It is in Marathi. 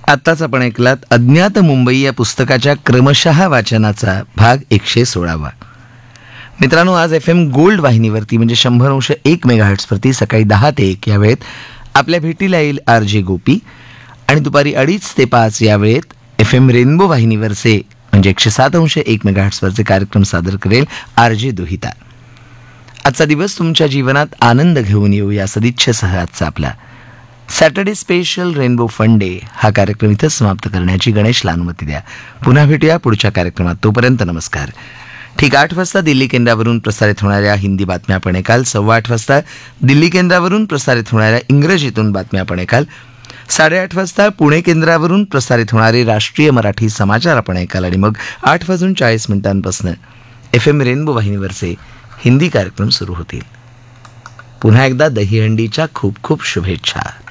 आत्ताच आपण ऐकलात अज्ञात मुंबई या पुस्तकाच्या क्रमशः वाचनाचा भाग 116. मित्रांनो, आज FM गोल्ड वाहिनीवरती म्हणजे 100.1 मेगाहर्ट्झवरती सकाळी 10 ते 1 या वेळेत आपल्या भेटीला येईल RJ गोपी आणि दुपारी 2:30 ते 5 या वेळेत FM रेनबो वाहिनीवरचे म्हणजे 107.1 मेगाहर्ट्झवरचे कार्यक्रम सादर करेल RJ दुहिता. आजचा दिवस तुमच्या जीवनात आनंद घेऊन येऊ या सदिच्छेसह आजचा आपला Saturday special rainbow fun day हा कार्यक्रम इथं समाप्त करण्याची गणेशला अनुमती द्या. पुन्हा भेटूया पुढच्या कार्यक्रमात. तोपर्यंत नमस्कार. ठीक 8 वाजता दिल्ली केंद्रावरून प्रसारित होणाऱ्या हिंदी बातम्या आपण ऐकाल. 8:15 वाजता दिल्ली केंद्रावरून प्रसारित होणाऱ्या इंग्रजीतून बातम्या आपण ऐकाल. 8:30 वाजता पुणे केंद्रावरून प्रसारित होणारे राष्ट्रीय मराठी समाचार आपण ऐकाल आणि मग 8:40 FM रेनबो वाहिनीवरचे हिंदी कार्यक्रम सुरू होतील. पुन्हा एकदा दहीहंडीच्या खूप खूप शुभेच्छा.